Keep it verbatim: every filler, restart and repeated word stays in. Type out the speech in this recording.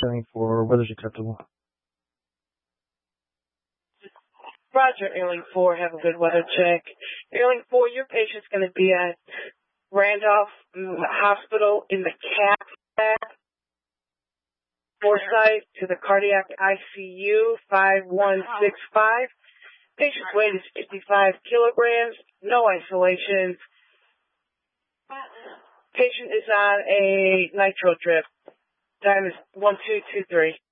seven four, weather's acceptable. Roger, Airlink four, have a good weather check. Airlink four, your patient's going to be at Randolph Hospital in the cath lab. Foresight to the cardiac I C U, five one six five. Patient's weight is fifty-five kilograms, no isolation. Patient is on a nitro drip. Time is one two two three.